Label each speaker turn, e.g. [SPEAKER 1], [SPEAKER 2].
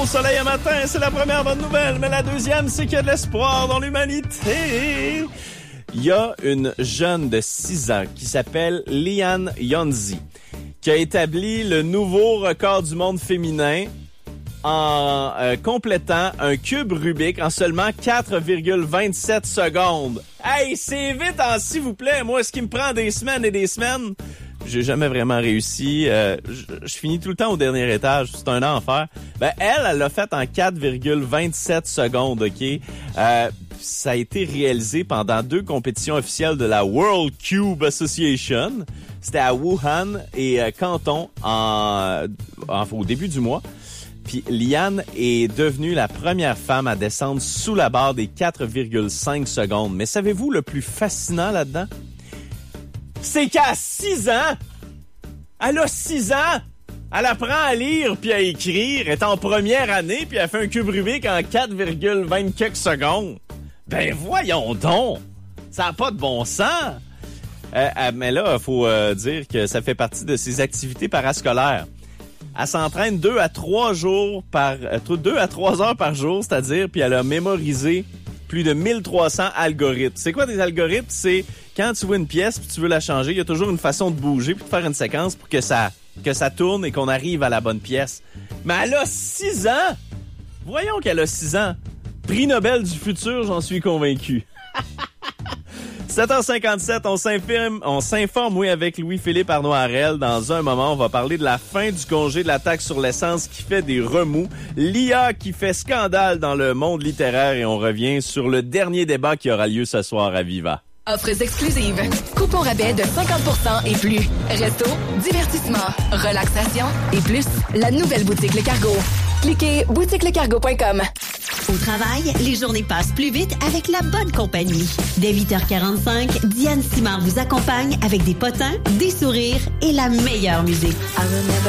[SPEAKER 1] au soleil un matin, c'est la première bonne nouvelle, mais la deuxième, c'est qu'il y a de l'espoir dans l'humanité. Il y a une jeune de 6 ans qui s'appelle Liane Yonzi, qui a établi le nouveau record du monde féminin en complétant un cube Rubik en seulement 4,27 secondes. Hey, c'est vite s'il vous plaît. Moi, ce qui me prend des semaines et des semaines, j'ai jamais vraiment réussi. Je finis tout le temps au dernier étage. C'est un enfer. Ben, elle l'a fait en 4,27 secondes, OK? Ça a été réalisé pendant 2 compétitions officielles de la World Cube Association. C'était à Wuhan et Canton au début du mois. Puis Liane est devenue la première femme à descendre sous la barre des 4,5 secondes. Mais savez-vous le plus fascinant là-dedans? C'est qu'à 6 ans, elle a 6 ans, elle apprend à lire puis à écrire, elle est en première année puis elle fait un cube Rubik en 4,20 quelques secondes. Ben voyons donc, ça n'a pas de bon sens. Mais là, il faut dire que ça fait partie de ses activités parascolaires. Elle s'entraîne 2 à 3 heures par jour, c'est-à-dire, puis elle a mémorisé plus de 1300 algorithmes. C'est quoi des algorithmes? C'est quand tu vois une pièce puis tu veux la changer, il y a toujours une façon de bouger puis de faire une séquence pour que ça tourne et qu'on arrive à la bonne pièce. Mais elle a 6 ans! Voyons qu'elle a 6 ans. Prix Nobel du futur, j'en suis convaincu. 7h57, on s'informe, avec Louis-Philippe Arnoirel. Dans un moment, on va parler de la fin du congé de la taxe sur l'essence qui fait des remous, l'IA qui fait scandale dans le monde littéraire et on revient sur le dernier débat qui aura lieu ce soir à Viva.
[SPEAKER 2] Offres exclusives. Coupons rabais de 50% et plus. Resto, divertissement, relaxation et plus. La nouvelle boutique Le Cargo. Cliquez boutiquelecargo.com.
[SPEAKER 3] Au travail, les journées passent plus vite avec la bonne compagnie. Dès 8h45, Diane Simard vous accompagne avec des potins, des sourires et la meilleure musique.